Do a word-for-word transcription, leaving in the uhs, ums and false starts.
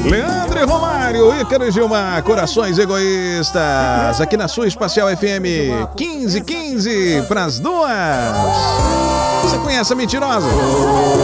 Leandro e Romário, Ícaro e Gilmar, Corações Egoístas, aqui na sua Espacial F M, quinze e quinze para as duas. Você conhece a Mentirosa?